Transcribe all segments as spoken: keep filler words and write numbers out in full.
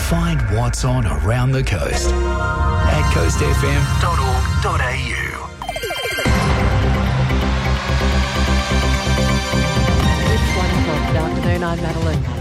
Find what's on around the coast at coast f m dot org dot a u. It's one o'clock. Good afternoon, I'm Madeline.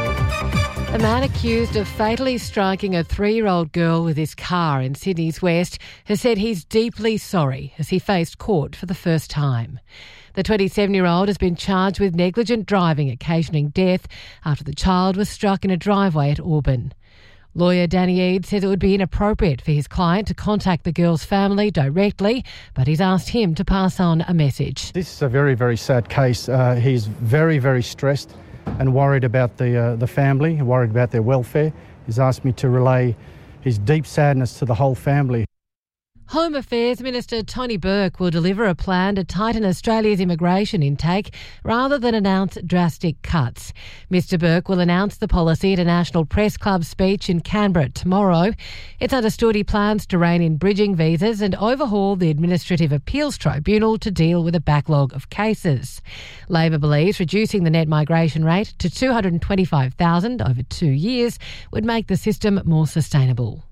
A man accused of fatally striking a three-year-old girl with his car in Sydney's West has said he's deeply sorry as he faced court for the first time. The twenty-seven-year-old has been charged with negligent driving occasioning death after the child was struck in a driveway at Auburn. Lawyer Danny Eade says it would be inappropriate for his client to contact the girl's family directly, but he's asked him to pass on a message. This is a very, very sad case. Uh, he's very, very stressed and worried about the uh, the family, worried about their welfare. He's asked me to relay his deep sadness to the whole family. Home Affairs Minister Tony Burke will deliver a plan to tighten Australia's immigration intake rather than announce drastic cuts. Mr Burke will announce the policy at a National Press Club speech in Canberra tomorrow. It's understood he plans to rein in bridging visas and overhaul the Administrative Appeals Tribunal to deal with a backlog of cases. Labor believes reducing the net migration rate to two hundred twenty-five thousand over two years would make the system more sustainable.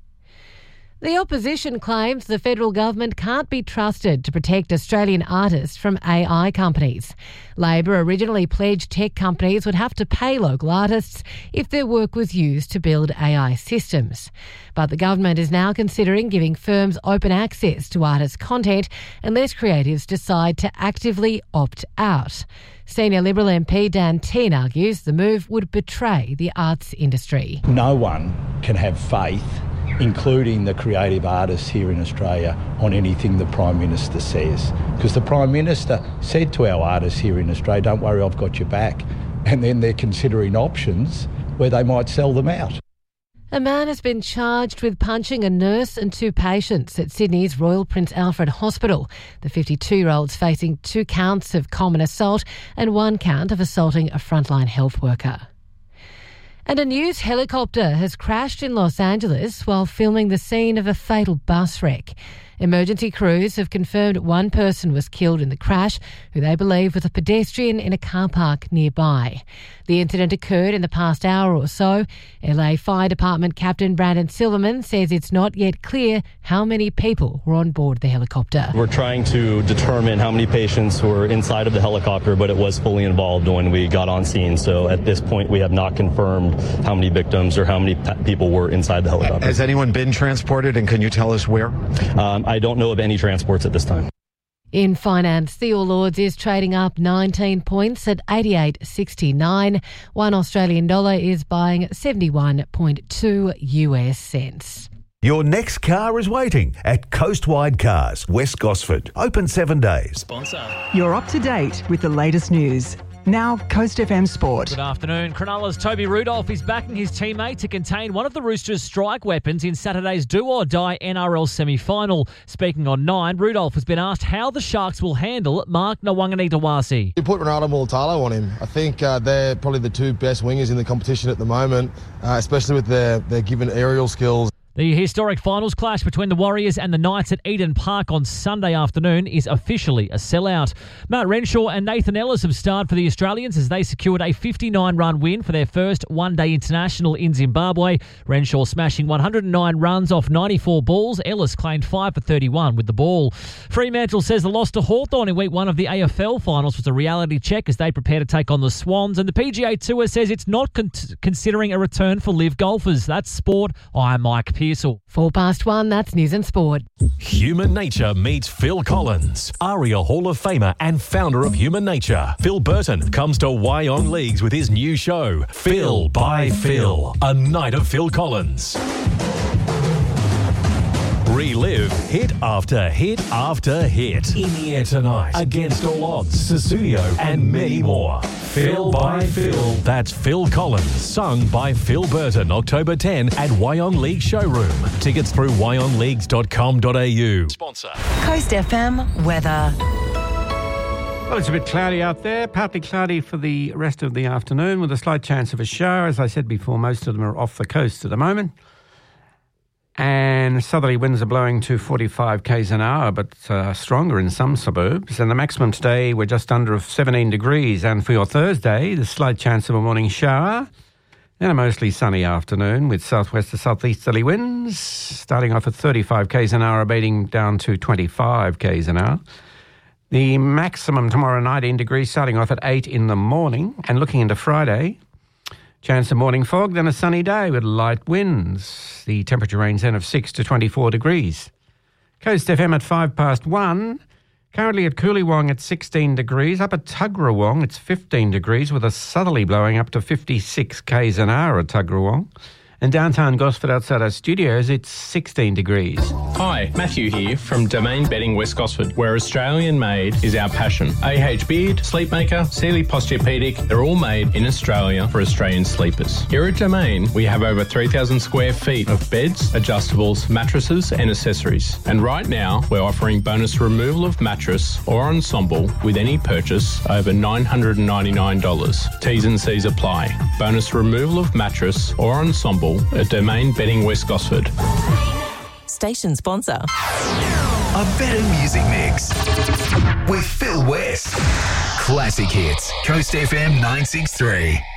The opposition claims the federal government can't be trusted to protect Australian artists from A I companies. Labor originally pledged tech companies would have to pay local artists if their work was used to build A I systems. But the government is now considering giving firms open access to artists' content unless creatives decide to actively opt out. Senior Liberal M P Dan Tehan argues the move would betray the arts industry. No one can have faith, including the creative artists here in Australia, on anything the Prime Minister says. Because the Prime Minister said to our artists here in Australia, don't worry, I've got your back. And then they're considering options where they might sell them out. A man has been charged with punching a nurse and two patients at Sydney's Royal Prince Alfred Hospital. The fifty-two-year-old's facing two counts of common assault and one count of assaulting a frontline health worker. And a news helicopter has crashed in Los Angeles while filming the scene of a fatal bus wreck. Emergency crews have confirmed one person was killed in the crash, who they believe was a pedestrian in a car park nearby. The incident occurred in the past hour or so. L A Fire Department Captain Brandon Silverman says it's not yet clear how many people were on board the helicopter. We're trying to determine how many patients were inside of the helicopter, but it was fully involved when we got on scene. So at this point, we have not confirmed how many victims or how many people were inside the helicopter. Has anyone been transported, and can you tell us where? Um, I don't know of any transports at this time. In finance, the All Ords is trading up nineteen points at eighty-eight sixty-nine. One Australian dollar is buying seventy-one point two U S cents. Your next car is waiting at Coastwide Cars, West Gosford. Open seven days. Sponsor. You're up to date with the latest news. Now, Coast F M Sport. Good afternoon. Cronulla's Toby Rudolph is backing his teammate to contain one of the Roosters' strike weapons in Saturday's do-or-die N R L semi-final. Speaking on Nine, Rudolph has been asked how the Sharks will handle Mark Nawangani-Dawasi. You put Ronaldo Mulatalo on him. I think uh, they're probably the two best wingers in the competition at the moment, uh, especially with their, their given aerial skills. The historic finals clash between the Warriors and the Knights at Eden Park on Sunday afternoon is officially a sellout. Matt Renshaw and Nathan Ellis have starred for the Australians as they secured a fifty-nine run win for their first one-day international in Zimbabwe. Renshaw smashing one hundred nine runs off ninety-four balls. Ellis claimed five for thirty-one with the ball. Fremantle says the loss to Hawthorn in week one of the A F L finals was a reality check as they prepare to take on the Swans. And the P G A Tour says it's not con- considering a return for live golfers. That's sport. I'm Mike Pearce. Four past one, that's News and Sport. Human Nature meets Phil Collins, ARIA Hall of Famer and founder of Human Nature. Phil Burton comes to Wyong Leagues with his new show, Phil by Phil, a night of Phil Collins. Relive hit after hit after hit. In the air tonight, Against All Odds, Susudio, and many more. Phil by Phil. That's Phil Collins, sung by Phil Burton, October tenth at Wyong League Showroom. Tickets through wyong leagues dot com dot a u. Sponsor. Coast F M weather. Well, it's a bit cloudy out there, partly cloudy for the rest of the afternoon with a slight chance of a shower. As I said before, most of them are off the coast at the moment. And southerly winds are blowing to forty-five kays an hour, but uh, stronger in some suburbs. And the maximum today, we're just under seventeen degrees. And for your Thursday, the slight chance of a morning shower. Then a mostly sunny afternoon with southwest to southeasterly winds, starting off at thirty-five kays an hour, abating down to twenty-five kays an hour. The maximum tomorrow, nineteen degrees, starting off at eight in the morning. And looking into Friday, chance of morning fog, then a sunny day with light winds. The temperature range then of six to twenty-four degrees. Coast F M at five past one. Currently at Coolywong at sixteen degrees. Up at Tuggerawong it's fifteen degrees with a southerly blowing up to fifty-six kays an hour at Tuggerawong. And downtown Gosford outside our studios it's sixteen degrees. Hi, Matthew here from Domain Bedding West Gosford, where Australian made is our passion. A H Beard, Sleepmaker, Sealy Posturepedic, they're all made in Australia for Australian sleepers. Here at Domain, we have over three thousand square feet of beds, adjustables, mattresses and accessories. And right now, we're offering bonus removal of mattress or ensemble with any purchase over nine hundred ninety-nine dollars. T's and C's apply. Bonus removal of mattress or ensemble at Domain Bedding West Gosford. Station sponsor. A better music mix with Phil West. Classic hits. Coast F M nine six three.